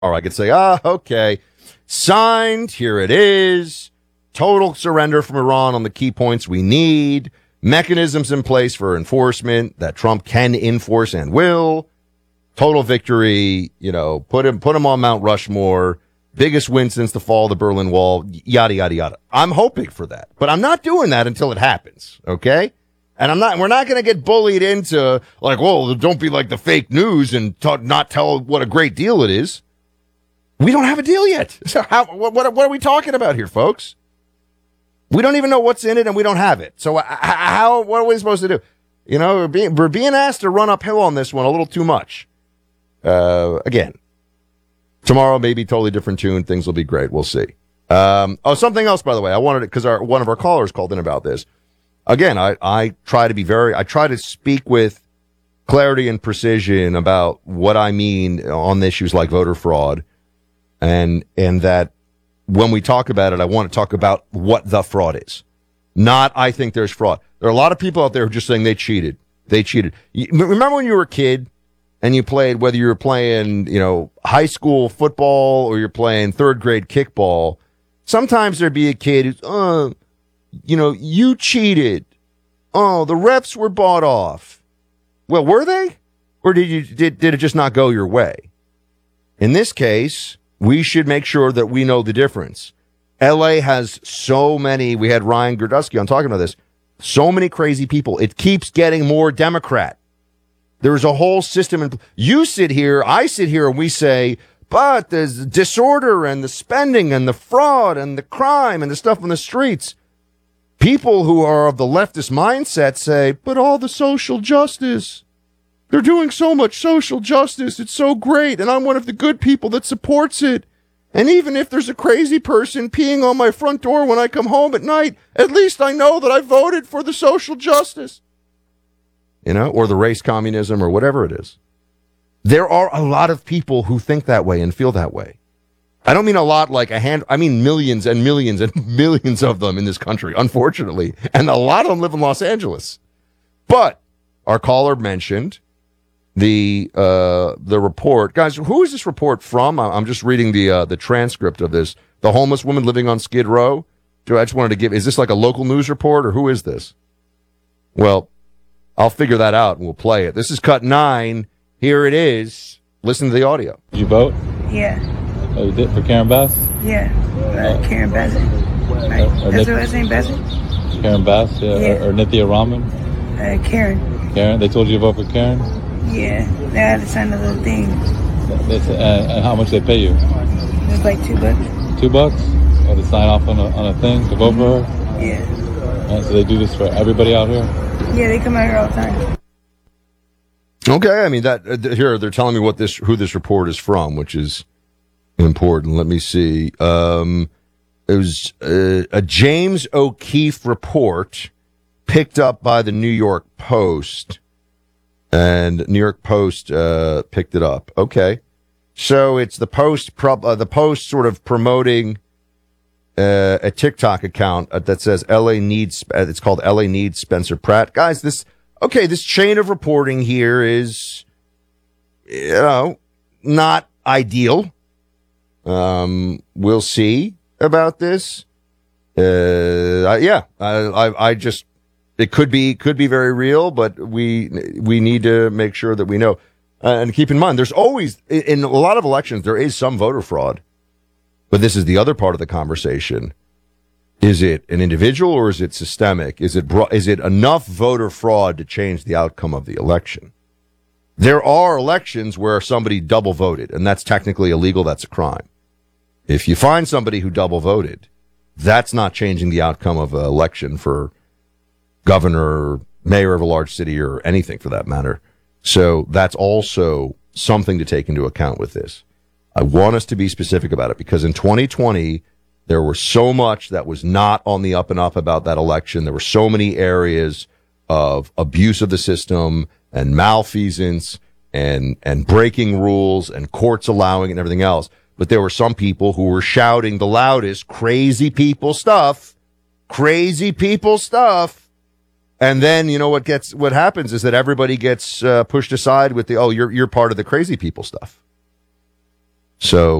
Or I could say, okay, signed, here it is. Total surrender from Iran on the key points we need. Mechanisms in place for enforcement that Trump can enforce and will. Total victory, put him on Mount Rushmore. Biggest win since the fall of the Berlin Wall, yada, yada, yada. I'm hoping for that, but I'm not doing that until it happens, okay? And we're not going to get bullied into like, well, don't be like the fake news and not tell what a great deal it is. We don't have a deal yet. So what are we talking about here, folks? We don't even know what's in it and we don't have it. So what are we supposed to do? We're being asked to run uphill on this one a little too much. Again, tomorrow may be totally different tune. Things will be great. We'll see. Something else, by the way, I wanted it because one of our callers called in about this. Again, I try to speak with clarity and precision about what I mean on issues like voter fraud, and that when we talk about it, I want to talk about what the fraud is. Not, I think there's fraud. There are a lot of people out there who are just saying they cheated. They cheated. Remember when you were a kid and you played, whether you were playing, high school football or you're playing third grade kickball, sometimes there'd be a kid who's, you cheated. Oh, the refs were bought off. Well, were they? Or did it just not go your way? In this case, we should make sure that we know the difference. LA has so many, we had Ryan Gerdusky on talking about this, so many crazy people. It keeps getting more Democrat. There's a whole system. You sit here, I sit here, and we say, but there's disorder and the spending and the fraud and the crime and the stuff on the streets. People who are of the leftist mindset say, but all the social justice. They're doing so much social justice. It's so great. And I'm one of the good people that supports it. And even if there's a crazy person peeing on my front door when I come home at night, at least I know that I voted for the social justice. Or the race communism or whatever it is. There are a lot of people who think that way and feel that way. I don't mean a lot like I mean millions and millions and millions of them in this country, unfortunately. And a lot of them live in Los Angeles. But our caller mentioned the report. Guys, who is this report from? I'm just reading the transcript of this. The homeless woman living on Skid Row. I just wanted to is this like a local news report or who is this? Well, I'll figure that out and we'll play it. This is cut 9. Here it is. Listen to the audio. Did you vote? Yeah. Oh, you did for Karen Bass? Yeah. Karen Bassett. Right. That's what his name, Bassett? Karen Bass, yeah. Or Nithya Raman? Karen. Karen? They told you to vote for Karen? Yeah. They had to sign a little thing. And how much they pay you? It was like $2. $2? Or to sign off on a thing to vote for her? Yeah. So they do this for everybody out here? Yeah, they come out here all the time. Okay, I mean here they're telling me who this report is from, which is important. Let me see. It was a James O'Keefe report picked up by the New York Post, and New York Post picked it up. Okay, so it's the Post sort of promoting a TikTok account that says LA needs. It's called LA needs Spencer Pratt. Guys, this chain of reporting here is, not ideal. We'll see about this. I just, it could be very real, but we need to make sure that we know. And keep in mind, there's always, in a lot of elections, there is some voter fraud. But this is the other part of the conversation. Is it an individual or is it systemic? Is it enough voter fraud to change the outcome of the election? There are elections where somebody double voted, and that's technically illegal. That's a crime. If you find somebody who double voted, that's not changing the outcome of an election for governor or mayor of a large city or anything for that matter. So that's also something to take into account with this. I want us to be specific about it because in 2020, there was so much that was not on the up and up about that election. There were so many areas of abuse of the system and malfeasance and breaking rules and courts allowing it and everything else. But there were some people who were shouting the loudest, crazy people stuff. And then, what happens is that everybody gets pushed aside with you're part of the crazy people stuff. So